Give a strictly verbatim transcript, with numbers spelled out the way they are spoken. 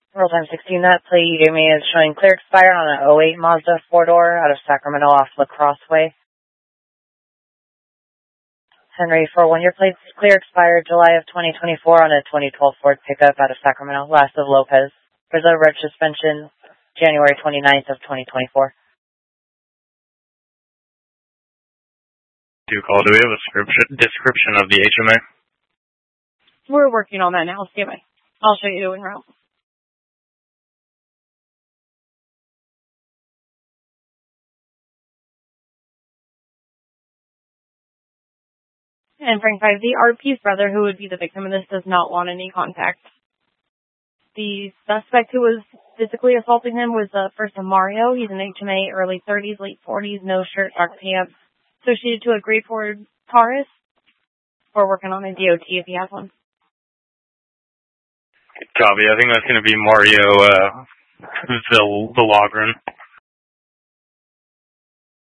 Roll time sixteen, that plate you gave me is showing clear expired on an oh eight Mazda four-door out of Sacramento off La Crosse Way. Henry four one, your plate's clear expired July of twenty twenty-four on a twenty twelve Ford pickup out of Sacramento, last of Lopez. For the red suspension, January twenty-ninth of twenty twenty-four. Do call, do we have a description, description of the H M A? We're working on that now, C M A. I'll show you en route. And Frank five, the R P's brother, who would be the victim of this, does not want any contact. The suspect who was physically assaulting him was uh, first a Mario. He's an H M A, early thirties, late forties, no shirt, dark pants. Associated to a Great Ford Taurus. We're working on a D O T if he has one. Copy. I think that's going to be Mario uh, the, the Logren.